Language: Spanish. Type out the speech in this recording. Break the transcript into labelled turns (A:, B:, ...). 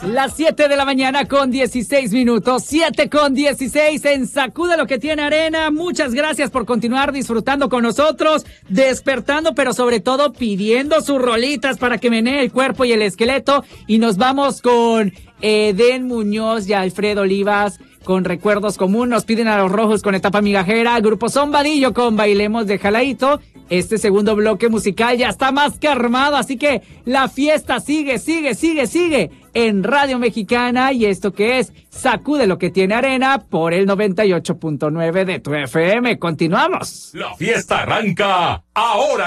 A: Las 7 de la mañana con 16 minutos, 7 con 16 en Sacude lo que tiene arena. Muchas gracias por continuar disfrutando con nosotros, despertando, pero sobre todo pidiendo sus rolitas para que menee el cuerpo y el esqueleto. Y nos vamos con Eden Muñoz y Alfredo Olivas con Recuerdos Común. Nos piden a Los Rojos con Etapa Migajera, Grupo Zombadillo con Bailemos de Jalaíto. Este segundo bloque musical ya está más que armado, así que la fiesta sigue en Radio Mexicana. Y esto que es Sacude lo que tiene arena por el 98.9 de tu FM. Continuamos.
B: La fiesta arranca ahora.